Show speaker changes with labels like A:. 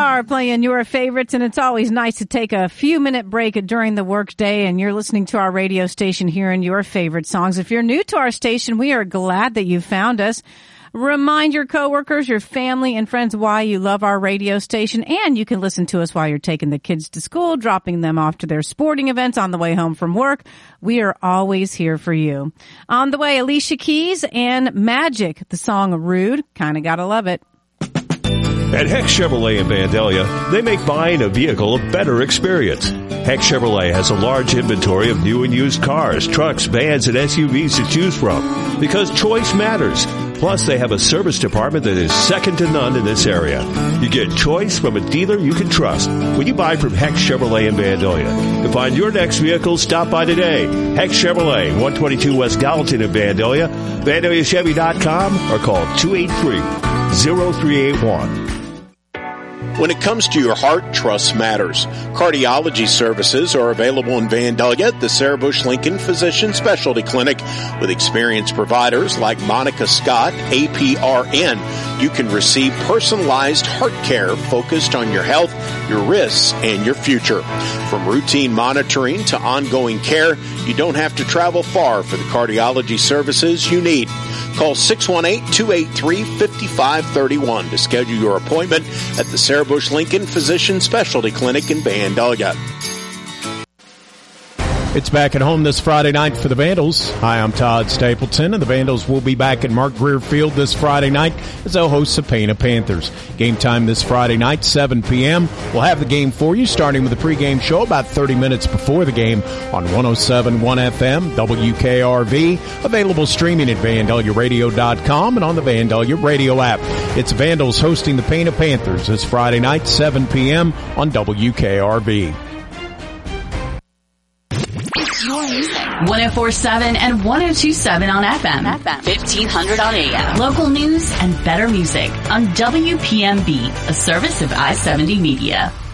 A: are playing your favorites, and it's always nice to take a few-minute break during the workday, and you're listening to our radio station hearing your favorite songs. If you're new to our station, we are glad that you found us. Remind your coworkers, your family, and friends why you love our radio station, and you can listen to us while you're taking the kids to school, dropping them off to their sporting events on the way home from work. We are always here for you. On the way, Alicia Keys and Magic, the song Rude. Kinda gotta love it.
B: At Heck Chevrolet in Vandalia, they make buying a vehicle a better experience. Heck Chevrolet has a large inventory of new and used cars, trucks, vans, and SUVs to choose from because choice matters. Plus, they have a service department that is second to none in this area. You get choice from a dealer you can trust when you buy from Heck Chevrolet in Vandalia. To find your next vehicle, stop by today. Heck Chevrolet, 122 West Gallatin in Vandalia, VandaliaChevy.com, or call 283-0381.
C: When it comes to your heart, trust matters. Cardiology services are available in Vandalia at the Sarah Bush Lincoln Physician Specialty Clinic with experienced providers like Monica Scott, APRN. You can receive personalized heart care focused on your health, your risks, and your future. From routine monitoring to ongoing care, you don't have to travel far for the cardiology services you need. Call 618-283-5531 to schedule your appointment at the Sarah Bush Lincoln Physician Specialty Clinic in Vandalia.
D: It's back at home this Friday night for the Vandals. Hi, I'm Todd Stapleton, and the Vandals will be back at Mark Greer Field this Friday night as they'll host the Pana Panthers. Game time this Friday night, 7 p.m. We'll have the game for you, starting with a pregame show about 30 minutes before the game on 107.1 FM, WKRV, available streaming at VandaliaRadio.com and on the Vandalia Radio app. It's Vandals hosting the Pana Panthers this Friday night, 7 p.m. on WKRV.
E: 104.7 and 102.7 on FM. 1500 on AM. Local news and better music on WPMB, a service of I-70 Media.